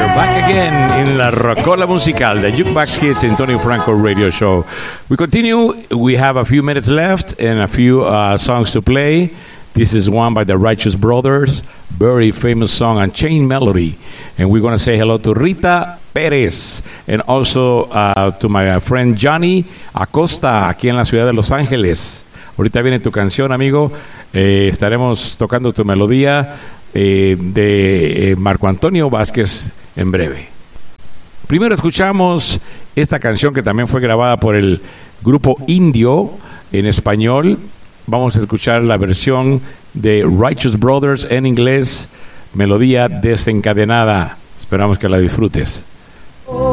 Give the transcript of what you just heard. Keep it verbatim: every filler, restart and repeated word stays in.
Back again in La Rocola Musical, the Jukebox Hits Antonio Franco radio show. We continue. We have a few minutes left and a few uh, songs to play. This is one by the Righteous Brothers, very famous song on Chain Melody. And we're going to say hello to Rita Pérez and also uh, to my friend Johnny Acosta, aquí en la ciudad de Los Ángeles. Ahorita viene tu canción, amigo. Eh, estaremos tocando tu melodía eh, de eh, Marco Antonio Vázquez en breve. Primero escuchamos esta canción que también fue grabada por el grupo Indio en español. Vamos a escuchar la versión de Righteous Brothers en inglés, melodía desencadenada. Esperamos que la disfrutes.